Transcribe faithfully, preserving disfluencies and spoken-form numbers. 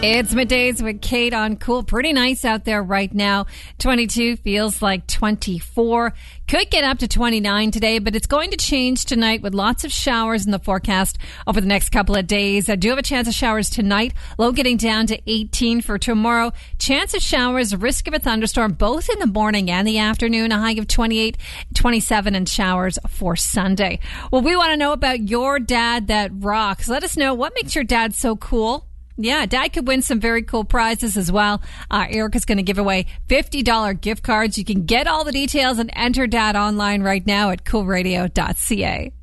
It's Middays with Kate on Cool. Pretty nice out there right now. twenty-two feels like twenty-four. Could get up to twenty-nine today, but it's going to change tonight with lots of showers in the forecast over the next couple of days. I do have a chance of showers tonight. Low getting down to eighteen for tomorrow. Chance of showers, risk of a thunderstorm both in the morning and the afternoon. A high of twenty-eight, twenty-seven, and showers for Sunday. Well, we want to know about your dad that rocks. Let us know what makes your dad so cool. Yeah, Dad could win some very cool prizes as well. Uh, Erica's going to give away fifty dollars gift cards. You can get all the details and enter Dad online right now at cool radio dot c a.